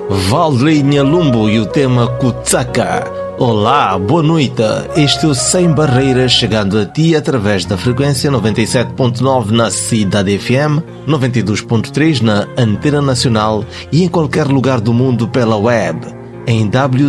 Valdrinha Lumbo e o tema Kutsaka. Olá, boa noite. Este é o Sem Barreiras, chegando a ti através da frequência 97.9 na Cidade FM, 92.3 na Antena Nacional e em qualquer lugar do mundo pela web, em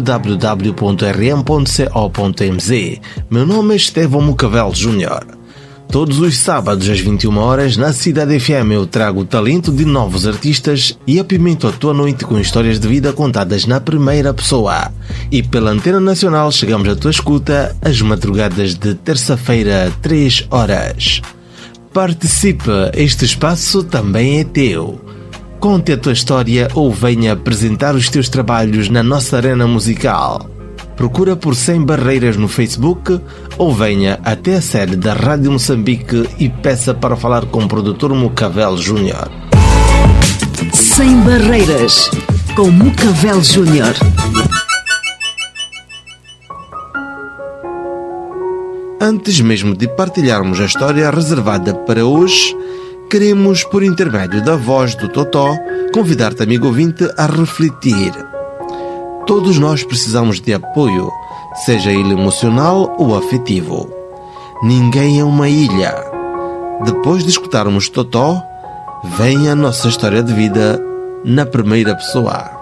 www.rm.co.mz. Meu nome é Estevão Mucavel Júnior. Todos os sábados às 21 horas na Cidade FM eu trago o talento de novos artistas e apimento a tua noite com histórias de vida contadas na primeira pessoa. E pela Antena Nacional chegamos à tua escuta às madrugadas de terça-feira, 3 horas. Participe, este espaço também é teu. Conte a tua história ou venha apresentar os teus trabalhos na nossa arena musical. Procura por Sem Barreiras no Facebook ou venha até a sede da Rádio Moçambique e peça para falar com o produtor Mucavel Júnior. Sem Barreiras, com Mucavel Júnior. Antes mesmo de partilharmos a história reservada para hoje, queremos, por intermédio da voz do Totó, convidar-te, amigo ouvinte, a refletir. Todos nós precisamos de apoio, seja ele emocional ou afetivo. Ninguém é uma ilha. Depois de escutarmos Totó, vem a nossa história de vida na primeira pessoa.